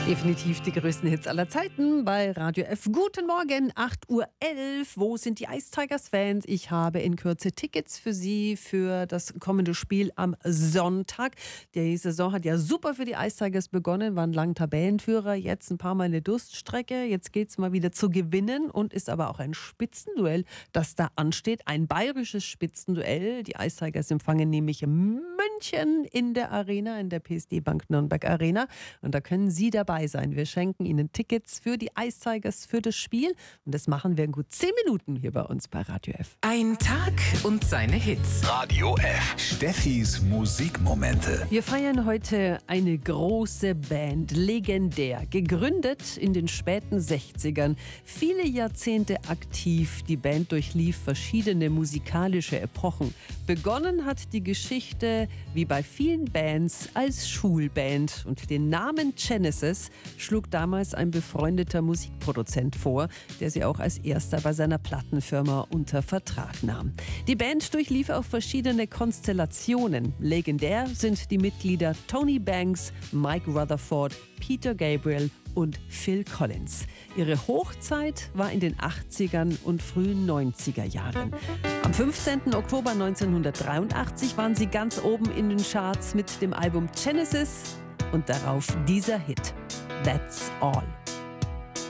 Definitiv die größten Hits aller Zeiten bei Radio F. Guten Morgen, 8:11 Uhr. Wo sind die Ice Tigers Fans? Ich habe in Kürze Tickets für Sie für das kommende Spiel am Sonntag. Die Saison hat ja super für die Ice Tigers begonnen, waren lang Tabellenführer, jetzt ein paar Mal eine Durststrecke. Jetzt geht es mal wieder zu gewinnen und ist aber auch ein Spitzenduell, das da ansteht. Ein bayerisches Spitzenduell. Die Ice Tigers empfangen nämlich München in der Arena, in der PSD Bank Nürnberg Arena. Und da können Sie dabei sein. Wir schenken Ihnen Tickets für die Ice Tigers für das Spiel. Und das machen wir in gut 10 Minuten hier bei uns bei Radio F. Ein Tag und seine Hits. Radio F. Steffis Musikmomente. Wir feiern heute eine große Band, legendär, gegründet in den späten 60ern, viele Jahrzehnte aktiv. Die Band durchlief verschiedene musikalische Epochen. Begonnen hat die Geschichte, wie bei vielen Bands, als Schulband. Und den Namen Genesis schlug damals ein befreundeter Musikproduzent vor, der sie auch als erster bei seiner Plattenfirma unter Vertrag nahm. Die Band durchlief auch verschiedene Konstellationen. Legendär sind die Mitglieder Tony Banks, Mike Rutherford, Peter Gabriel und Phil Collins. Ihre Hochzeit war in den 80ern und frühen 90er Jahren. Am 15. Oktober 1983 waren sie ganz oben in den Charts mit dem Album Genesis und darauf dieser Hit, That's All.